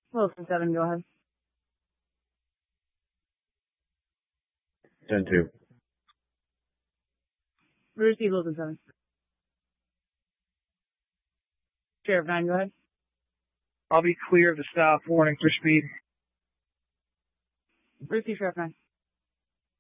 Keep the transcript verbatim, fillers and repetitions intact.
Wilson seven, go ahead. ten two. Receive Wilson seven. Sheriff nine, go ahead. I'll be clear of the stop. Warning for speed. Receive Sheriff nine.